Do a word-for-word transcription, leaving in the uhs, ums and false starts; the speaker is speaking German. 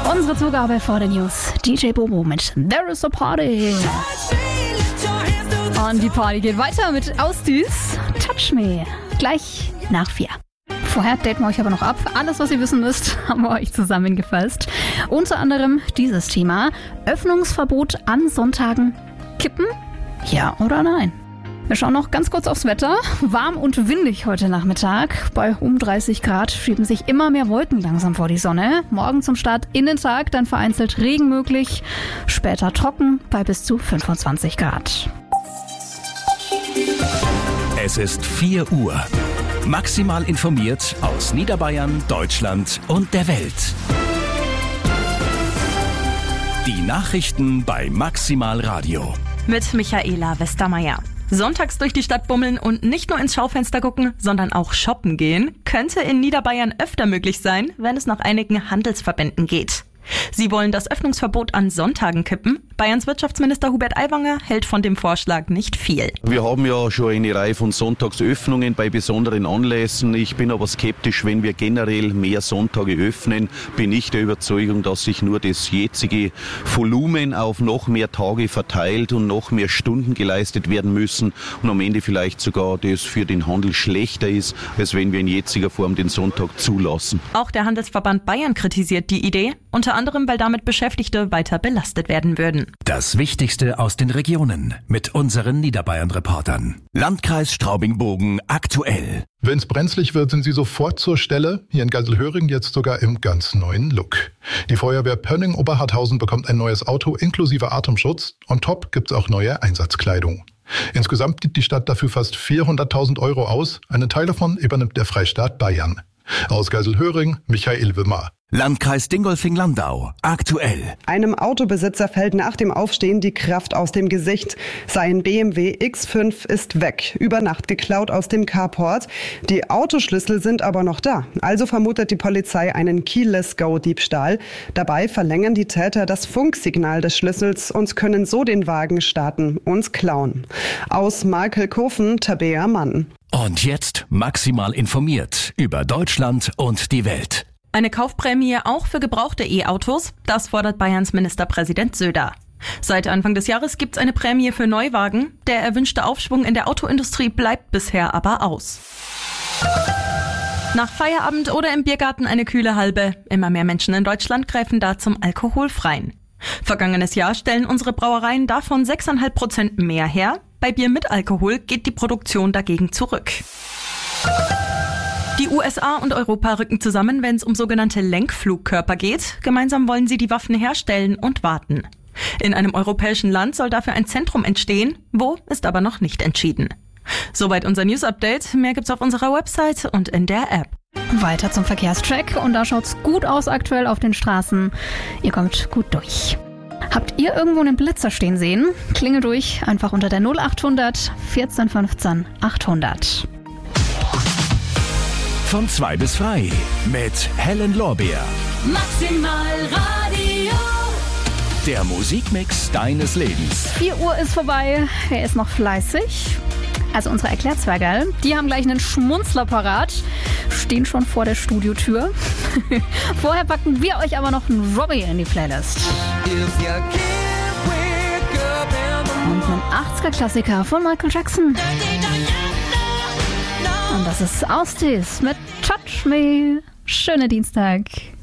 Unsere Zugabe vor den News. D J Bobo mit There is a Party. Und die Party geht weiter mit Austis Touch Me. Gleich nach vier. Vorher daten wir euch aber noch ab. Alles, was ihr wissen müsst, haben wir euch zusammengefasst. Unter anderem dieses Thema. Öffnungsverbot an Sonntagen kippen? Ja oder nein? Wir schauen noch ganz kurz aufs Wetter. Warm und windig heute Nachmittag. Bei um dreißig Grad schieben sich immer mehr Wolken langsam vor die Sonne. Morgen zum Start in den Tag, dann vereinzelt Regen möglich. Später trocken bei bis zu fünfundzwanzig Grad. Es ist vier Uhr. Maximal informiert aus Niederbayern, Deutschland und der Welt. Die Nachrichten bei Maximal Radio. Mit Michaela Westermeier. Sonntags durch die Stadt bummeln und nicht nur ins Schaufenster gucken, sondern auch shoppen gehen, könnte in Niederbayern öfter möglich sein, wenn es nach einigen Handelsverbänden geht. Sie wollen das Öffnungsverbot an Sonntagen kippen. Bayerns Wirtschaftsminister Hubert Aiwanger hält von dem Vorschlag nicht viel. Wir haben ja schon eine Reihe von Sonntagsöffnungen bei besonderen Anlässen. Ich bin aber skeptisch, wenn wir generell mehr Sonntage öffnen. Bin ich der Überzeugung, dass sich nur das jetzige Volumen auf noch mehr Tage verteilt und noch mehr Stunden geleistet werden müssen und am Ende vielleicht sogar das für den Handel schlechter ist, als wenn wir in jetziger Form den Sonntag zulassen. Auch der Handelsverband Bayern kritisiert die Idee, unter anderem, weil damit Beschäftigte weiter belastet werden würden. Das Wichtigste aus den Regionen mit unseren Niederbayern-Reportern. Landkreis Straubing-Bogen aktuell. Wenn es brenzlig wird, sind sie sofort zur Stelle. Hier in Geiselhöring jetzt sogar im ganz neuen Look. Die Feuerwehr Pönning-Oberharthausen bekommt ein neues Auto inklusive Atemschutz. On top gibt's auch neue Einsatzkleidung. Insgesamt gibt die Stadt dafür fast vierhunderttausend Euro aus. Einen Teil davon übernimmt der Freistaat Bayern. Aus Geiselhöring, Michael Wimmer. Landkreis Dingolfing-Landau, aktuell. Einem Autobesitzer fällt nach dem Aufstehen die Kraft aus dem Gesicht. Sein B M W X fünf ist weg, über Nacht geklaut aus dem Carport. Die Autoschlüssel sind aber noch da. Also vermutet die Polizei einen Keyless-Go-Diebstahl. Dabei verlängern die Täter das Funksignal des Schlüssels und können so den Wagen starten und klauen. Aus Markelkofen, Tabea Mann. Und jetzt maximal informiert über Deutschland und die Welt. Eine Kaufprämie auch für gebrauchte E-Autos, das fordert Bayerns Ministerpräsident Söder. Seit Anfang des Jahres gibt's eine Prämie für Neuwagen. Der erwünschte Aufschwung in der Autoindustrie bleibt bisher aber aus. Nach Feierabend oder im Biergarten eine kühle Halbe. Immer mehr Menschen in Deutschland greifen da zum Alkoholfreien. Vergangenes Jahr stellen unsere Brauereien davon sechs Komma fünf Prozent mehr her. Bei Bier mit Alkohol geht die Produktion dagegen zurück. Die U S A und Europa rücken zusammen, wenn es um sogenannte Lenkflugkörper geht. Gemeinsam wollen sie die Waffen herstellen und warten. In einem europäischen Land soll dafür ein Zentrum entstehen. Wo, ist aber noch nicht entschieden. Soweit unser News-Update. Mehr gibt's auf unserer Website und in der App. Weiter zum Verkehrstrack und da schaut's gut aus aktuell auf den Straßen. Ihr kommt gut durch. Habt ihr irgendwo einen Blitzer stehen sehen? Klingelt durch, einfach unter der null acht hundert vierzehn fünfzehn achthundert. Von zwei bis frei mit Helen Lorbeer. Maximal Radio. Der Musikmix deines Lebens. vier Uhr ist vorbei. Wer ist noch fleißig? Also unsere Erklärzwergerl, die haben gleich einen Schmunzler parat. Stehen schon vor der Studiotür. Vorher packen wir euch aber noch einen Robbie in die Playlist. Und einen achtziger-Klassiker von Michael Jackson. Und das ist Austis mit Touch Me. Schönen Dienstag.